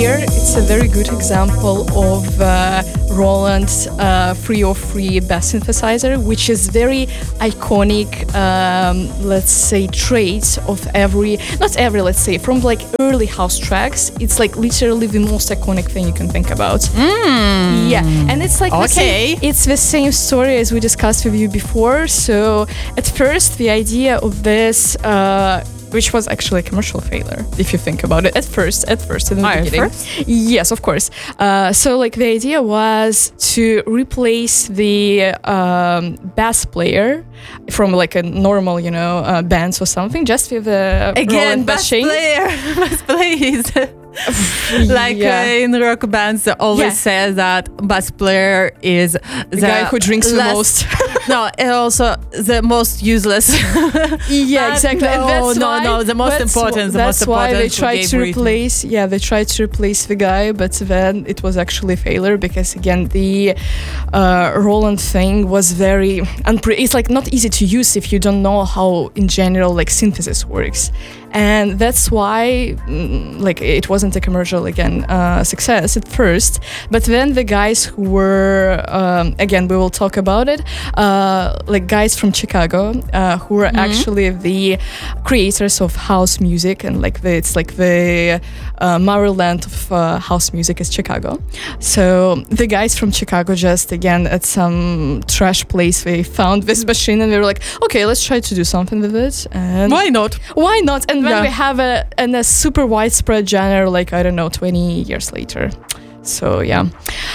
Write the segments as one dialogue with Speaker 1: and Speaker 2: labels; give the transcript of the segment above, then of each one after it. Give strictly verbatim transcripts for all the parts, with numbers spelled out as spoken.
Speaker 1: here it's a very good example of uh, Roland's uh, three oh three bass synthesizer, which is very iconic, um, let's say, traits of every, not every, let's say, from like early house tracks. It's like literally the most iconic thing you can think about.
Speaker 2: Mm.
Speaker 1: Yeah, and it's like
Speaker 2: okay.
Speaker 1: the same, it's the same story as we discussed with you before. So at first, the idea of this. Uh, which was actually a commercial failure, if you think about it. At first, at first, in the
Speaker 2: oh,
Speaker 1: beginning.
Speaker 2: At first?
Speaker 1: Yes, of course. Uh, so, like, the idea was to replace the um, bass player from, like, a normal, you know, uh, bands or something, just with a
Speaker 2: Again,
Speaker 1: bass chain.
Speaker 2: player. Bass player is... like
Speaker 1: yeah.
Speaker 2: uh, in rock bands, they always
Speaker 1: yeah.
Speaker 2: say that bass player is
Speaker 1: the, the guy who drinks
Speaker 2: less,
Speaker 1: the most.
Speaker 2: no, and also the most useless.
Speaker 1: yeah,
Speaker 2: but
Speaker 1: exactly.
Speaker 2: No,
Speaker 1: and that's
Speaker 2: no,
Speaker 1: why,
Speaker 2: no. The most
Speaker 1: that's
Speaker 2: important. The
Speaker 1: that's
Speaker 2: most
Speaker 1: why
Speaker 2: important
Speaker 1: they tried to replace. Yeah, they tried to replace the guy, but then it was actually a failure because again, the uh, Roland thing was very unpre- It's like not easy to use if you don't know how, in general, like synthesis works. And that's why, mm, like, it wasn't a commercial, again, uh, success at first. But then the guys who were, um, again, we will talk about it, uh, like guys from Chicago, uh, who were mm-hmm. actually the creators of house music. And, like, the, it's like the uh, motherland of uh, house music is Chicago. So the guys from Chicago just, again, at some trash place, they found this machine and they were like, okay, let's try to do something with it. And
Speaker 2: why not?
Speaker 1: Why not? And when
Speaker 2: yeah.
Speaker 1: we have a, an, a super widespread genre, like, I don't know, twenty years later. So, yeah.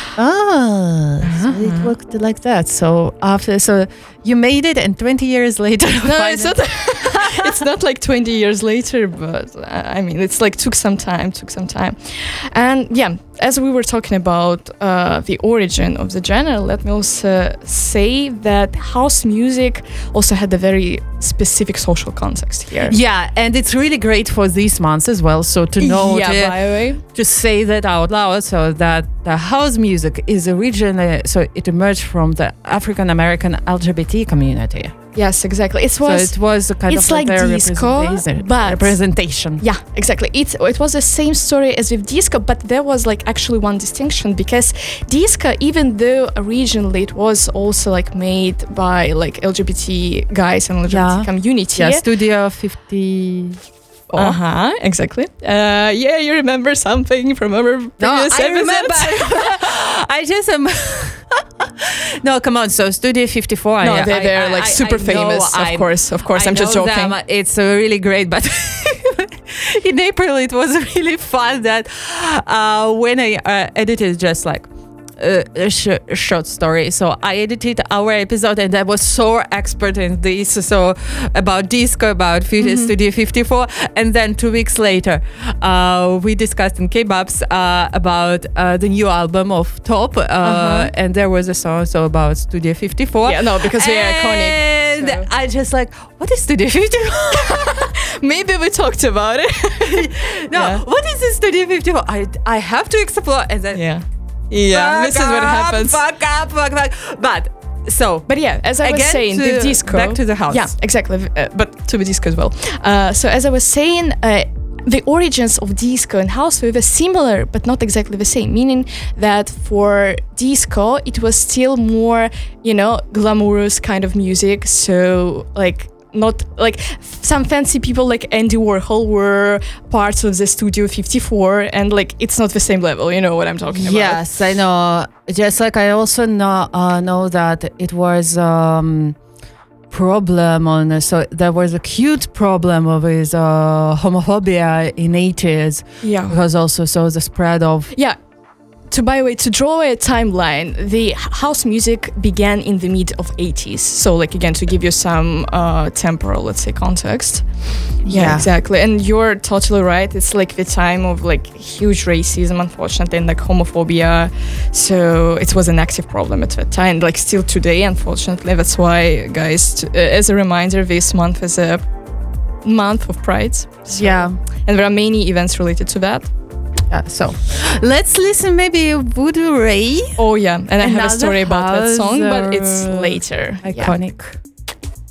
Speaker 2: Ah, uh-huh. So it worked like that. So after, so you made it, and twenty years later,
Speaker 1: no, it's not. It's not like twenty years later, but uh, I mean, it's like took some time, took some time, and yeah. As we were talking about uh, the origin of the genre, let me also say that house music also had a very specific social context here.
Speaker 2: Yeah, and it's really great for these months as well. So to know,
Speaker 1: yeah,
Speaker 2: to,
Speaker 1: by the way,
Speaker 2: to say that out loud, so that the house music is originally, so it emerged from the African American L G B T community.
Speaker 1: Yes, exactly. It was.
Speaker 2: So it was a kind
Speaker 1: it's
Speaker 2: of
Speaker 1: like
Speaker 2: a
Speaker 1: disco, but
Speaker 2: representation.
Speaker 1: Yeah, exactly. It it was the same story as with disco, but there was like actually one distinction because disco, even though originally it was also like made by like L G B T guys and L G B T
Speaker 2: yeah.
Speaker 1: community.
Speaker 2: Yeah, Studio fifty.
Speaker 1: Oh. Uh huh. Exactly. Uh, yeah, you remember something from our previous
Speaker 2: no, I
Speaker 1: episodes?
Speaker 2: remember. I just am. No, come on. So Studio fifty-four.
Speaker 1: No,
Speaker 2: I,
Speaker 1: they're, they're
Speaker 2: I,
Speaker 1: like
Speaker 2: I,
Speaker 1: super
Speaker 2: I
Speaker 1: famous.
Speaker 2: know,
Speaker 1: of
Speaker 2: I,
Speaker 1: course, of course.
Speaker 2: I
Speaker 1: I'm just
Speaker 2: know
Speaker 1: joking.
Speaker 2: Them. It's uh, really great, but in April it was really fun that uh, when I uh, edited just like Uh, a sh- short story. So I edited our episode and I was so expert in this. So about disco, about mm-hmm. Studio fifty-four. And then two weeks later, uh, we discussed in K-Babs uh, about uh, the new album of Top. Uh, uh-huh. And there was a song so about Studio fifty-four.
Speaker 1: Yeah, no, because we're iconic.
Speaker 2: And
Speaker 1: so.
Speaker 2: I just like, what is Studio fifty-four?
Speaker 1: Maybe we talked about it.
Speaker 2: no,
Speaker 1: yeah.
Speaker 2: What is this Studio fifty-four? I, I have to explore. And then
Speaker 1: yeah. Yeah,
Speaker 2: fuck
Speaker 1: this is what
Speaker 2: up,
Speaker 1: happens.
Speaker 2: Fuck up, fuck up. But so,
Speaker 1: but yeah, as I was saying, the disco.
Speaker 2: Back to the house.
Speaker 1: Yeah, exactly. Uh, but to the disco as well. Uh, so as I was saying, uh, the origins of disco and house were similar, but not exactly the same. Meaning that for disco, it was still more, you know, glamorous kind of music. So like. Not like some fancy people like Andy Warhol were parts of the Studio fifty-four, and like it's not the same level. You know what I'm talking about?
Speaker 2: Yes, I know. Just like I also know uh, know that it was um, problem on. Uh, so there was a huge problem with uh, homophobia in eighties.
Speaker 1: Yeah,
Speaker 2: because also so the spread of
Speaker 1: yeah. To by the way, to draw a timeline, the house music began in the mid of eighties. So, like again, to give you some uh, temporal, let's say, context. Yeah, yeah, exactly. And you're totally right. It's like the time of like huge racism, unfortunately, and like homophobia. So it was an active problem at that time, like still today, unfortunately. That's why, guys, t- uh, as a reminder, this month is a month of Pride. So,
Speaker 2: yeah,
Speaker 1: and there are many events related to that.
Speaker 2: Uh, so let's listen maybe Voodoo Ray.
Speaker 1: Oh yeah, and I have a story about that
Speaker 2: house,
Speaker 1: song, but
Speaker 2: uh,
Speaker 1: it's later.
Speaker 2: Iconic.
Speaker 1: Yeah.